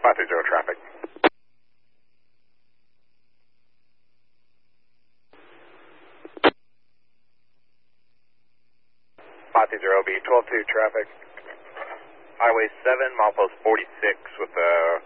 530 traffic. 530 be 12-2 traffic. Highway 7, milepost 46 with